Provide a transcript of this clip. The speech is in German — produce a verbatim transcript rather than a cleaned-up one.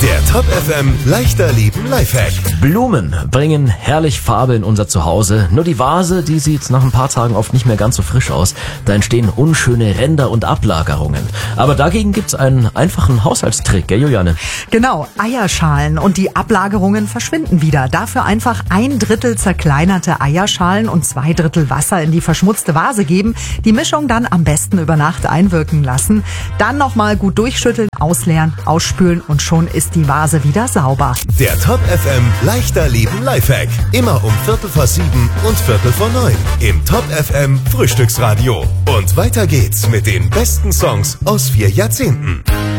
Der Top F M leichter Leben Lifehack. Blumen bringen herrlich Farbe in unser Zuhause. Nur die Vase, die sieht nach ein paar Tagen oft nicht mehr ganz so frisch aus. Da entstehen unschöne Ränder und Ablagerungen. Aber dagegen gibt's einen einfachen Haushaltstrick, gell Juliane? Genau, Eierschalen und die Ablagerungen verschwinden wieder. Dafür einfach ein Drittel zerkleinerte Eierschalen und zwei Drittel Wasser in die verschmutzte Vase geben. Die Mischung dann am besten über Nacht einwirken lassen. Dann nochmal gut durchschütteln, ausleeren, ausspülen und schon ist die Vase wieder sauber. Der Top F M leichter Leben Lifehack. Immer um Viertel vor sieben und Viertel vor neun im Top F M Frühstücksradio. Und weiter geht's mit den besten Songs aus vier Jahrzehnten.